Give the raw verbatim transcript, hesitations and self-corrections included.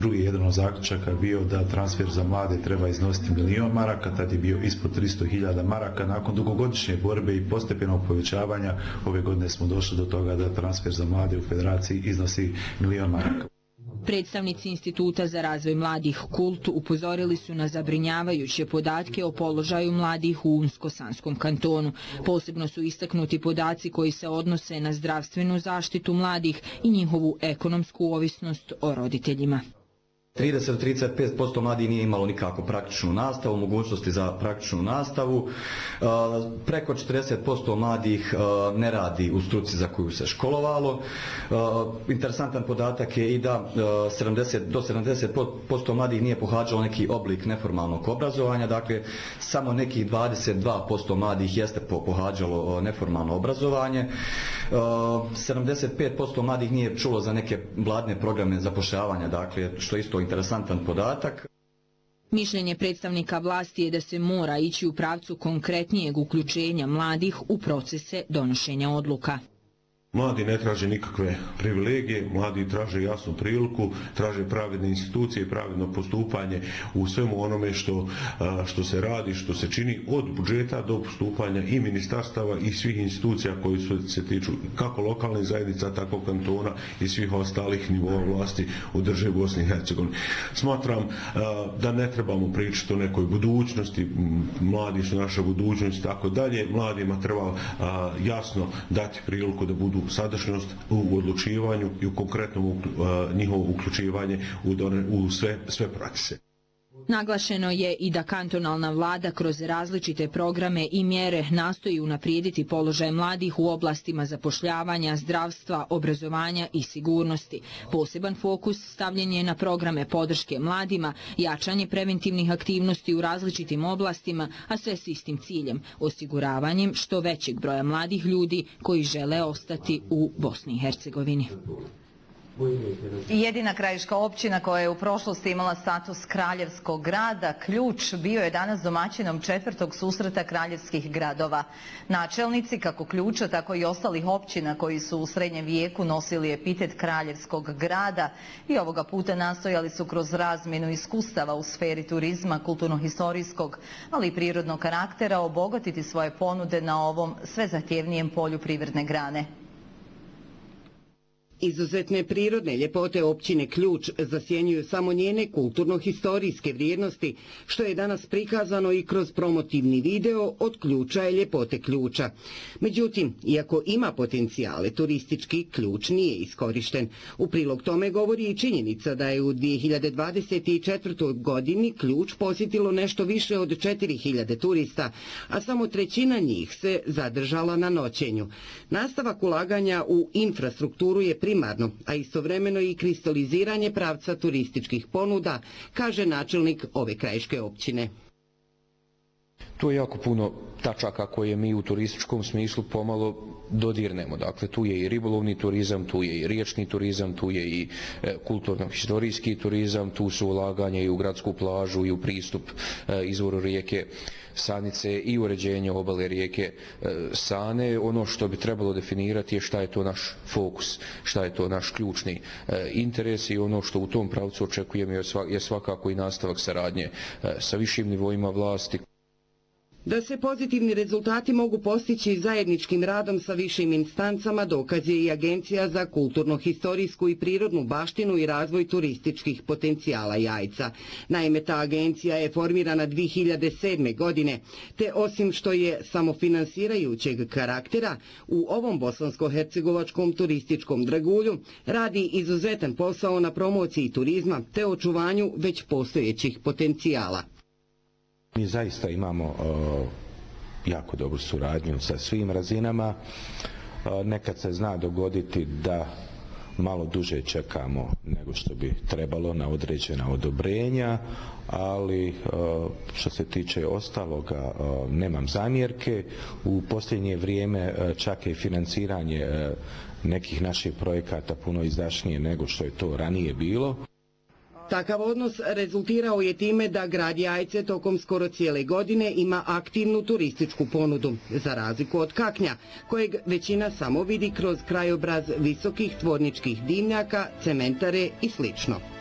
Drugi jedan od zaključaka bio da transfer za mlade treba iznositi milion maraka, tad je bio ispod tristo hiljada maraka. Nakon dugogodišnje borbe i postepenog povećavanja, ove godine smo došli do toga da transfer za mlade u Federaciji iznosi milion maraka. Predstavnici Instituta za razvoj mladih Kult upozorili su na zabrinjavajuće podatke o položaju mladih u Unsko-Sanskom kantonu. Posebno su istaknuti podaci koji se odnose na zdravstvenu zaštitu mladih i njihovu ekonomsku ovisnost o roditeljima. trideset do trideset pet posto mladih nije imalo nikako praktičnu nastavu, mogućnosti za praktičnu nastavu. Preko četrdeset posto mladih ne radi u struci za koju se školovalo. Interesantan podatak je i da do sedamdeset posto mladih nije pohađalo neki oblik neformalnog obrazovanja, dakle samo nekih dvadeset dva posto mladih jeste pohađalo neformalno obrazovanje. sedamdeset pet posto mladih nije čulo za neke vladine programe zapošljavanja, dakle što isto interesantan podatak. Mišljenje predstavnika vlasti je da se mora ići u pravcu konkretnijeg uključenja mladih u procese donošenja odluka. Mladi ne traže nikakve privilegije, mladi traže jasnu priliku, traže pravedne institucije i pravedno postupanje u svemu onome što, što se radi, što se čini od budžeta do postupanja i ministarstava i svih institucija koji su, se tiču kako lokalnih zajednica, tako kantona i svih ostalih nivoa vlasti u državi Bosne i Hercegovine. Smatram da ne trebamo pričati o nekoj budućnosti, mladi su naša budućnost i tako dalje, mladima treba jasno dati priliku da budu sadašnjost u odlučivanju i u konkretnom njihovo uključivanje u, u sve, sve prakse. Naglašeno je i da kantonalna vlada kroz različite programe i mjere nastoji unaprijediti položaj mladih u oblastima zapošljavanja, zdravstva, obrazovanja i sigurnosti. Poseban fokus stavljen je na programe podrške mladima, jačanje preventivnih aktivnosti u različitim oblastima, a sve s istim ciljem, osiguravanjem što većeg broja mladih ljudi koji žele ostati u Bosni i Hercegovini. Jedina krajiška općina koja je u prošlosti imala status kraljevskog grada, Ključ, bio je danas domaćinom četvrtog susreta kraljevskih gradova. Načelnici kako Ključa, tako i ostalih općina koji su u srednjem vijeku nosili epitet kraljevskog grada i ovoga puta nastojali su kroz razmjenu iskustava u sferi turizma, kulturno-historijskog, ali i prirodnog karaktera obogatiti svoje ponude na ovom sve zahtjevnijem polju privredne grane. Izuzetne prirodne ljepote općine Ključ zasjenjuju samo njene kulturno-historijske vrijednosti, što je danas prikazano i kroz promotivni video Od ključa je ljepote Ključa. Međutim, iako ima potencijale, turistički Ključ nije iskorišten. U prilog tome govori i činjenica da je u dvije hiljade dvadeset četvrtoj. godini Ključ posjetilo nešto više od četiri hiljade turista, a samo trećina njih se zadržala na noćenju. Nastavak ulaganja u infrastrukturu je primarno, a istovremeno i kristaliziranje pravca turističkih ponuda, kaže načelnik ove krajiške općine. Tu je jako puno tačaka koje mi u turističkom smislu pomalo dodirnemo. Dakle, tu je i ribolovni turizam, tu je i riječni turizam, tu je i e, kulturno-historijski turizam, tu su ulaganje i u gradsku plažu i u pristup e, izvoru rijeke Sanice i uređenje obale rijeke e, Sane. Ono što bi trebalo definirati je šta je to naš fokus, šta je to naš ključni e, interes i ono što u tom pravcu očekujemo je, svak, je svakako i nastavak saradnje e, sa višim nivoima vlasti. Da se pozitivni rezultati mogu postići zajedničkim radom sa višim instancama dokaz je i Agencija za kulturno-historijsku i prirodnu baštinu i razvoj turističkih potencijala Jajca. Naime, ta agencija je formirana dvije hiljade sedme. godine, te osim što je samofinansirajućeg karaktera, u ovom bosansko-hercegovačkom turističkom dragulju radi izuzetan posao na promociji turizma te očuvanju već postojećih potencijala. Mi zaista imamo uh, jako dobru suradnju sa svim razinama. Uh, nekad se zna dogoditi da malo duže čekamo nego što bi trebalo na određena odobrenja, ali uh, što se tiče ostaloga uh, nemam zamjerke. U posljednje vrijeme uh, čak je financiranje uh, nekih naših projekata puno izdašnije nego što je to ranije bilo. Takav odnos rezultirao je time da grad Jajce tokom skoro cijele godine ima aktivnu turističku ponudu, za razliku od Kaknja, kojeg većina samo vidi kroz krajobraz visokih tvorničkih dimnjaka, cementare i slično.